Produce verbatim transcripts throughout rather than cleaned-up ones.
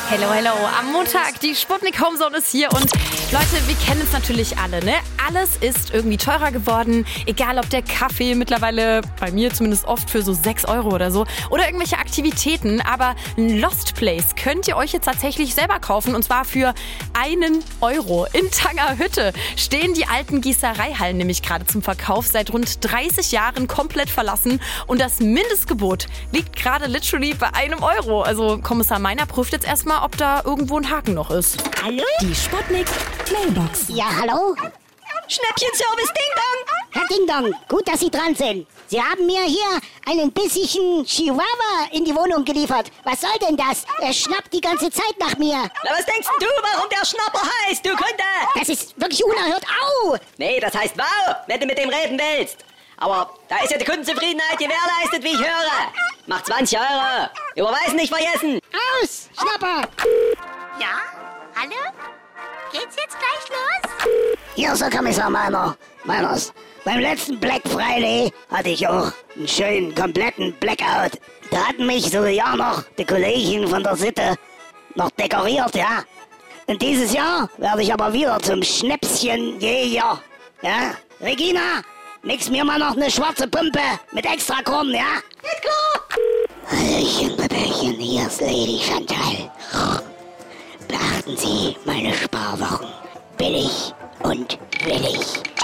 Hello, hello. Am Montag, die Sputnik Homezone ist hier und Leute, wir kennen es natürlich alle, ne? Alles ist irgendwie teurer geworden, egal ob der Kaffee mittlerweile, bei mir zumindest oft für so sechs Euro oder so, oder irgendwelche Aktivitäten, aber ein Lost Place könnt ihr euch jetzt tatsächlich selber kaufen und zwar für einen Euro. In Tangerhütte stehen die alten Gießereihallen nämlich gerade zum Verkauf, seit rund dreißig Jahren komplett verlassen und das Mindestgebot liegt gerade literally bei einem Euro. Also Kommissar Meiner prüft jetzt erstmal, ob da irgendwo ein Haken noch ist. Hallo? Die Sputnik Mailbox. Ja, hallo? Schnäppchenservice Ding Dong! Herr Ding Dong, gut, dass Sie dran sind. Sie haben mir hier einen bissigen Chihuahua in die Wohnung geliefert. Was soll denn das? Er schnappt die ganze Zeit nach mir. Na, was denkst denn du, warum der Schnapper heißt, du Kunde? Das ist wirklich unerhört. Au! Nee, das heißt wow, wenn du mit dem reden willst. Aber da ist ja die Kundenzufriedenheit gewährleistet, wie ich höre. Macht zwanzig Euro. Überweisen nicht vergessen. Aus, Schnapper! Ja? Hallo? Geht's jetzt gleich los? Hier ist der Kommissar Meiner. Meiners. Beim letzten Black Friday hatte ich auch einen schönen, kompletten Blackout. Da hatten mich so ja noch die Kollegen von der Sitte noch dekoriert, ja. Und dieses Jahr werde ich aber wieder zum Schnäpschenjäger. Ja? Regina, mix mir mal noch eine schwarze Pumpe mit extra Korn, ja? Geht klar! Hallöchen, Babellchen, hier ist Lady Chantal. Beachten Sie meine Sparwochen. Billig und willig.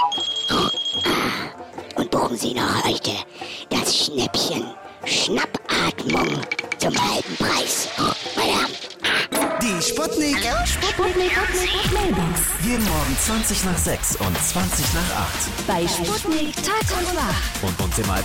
Und buchen Sie noch heute das Schnäppchen Schnappatmung zum halben Preis. Meine Herren. Die Sputnik. Sputnik. Mailbox. Jeden Morgen zwanzig nach sechs und zwanzig nach acht. Bei Sputnik Tag und Nacht. Und uns immer als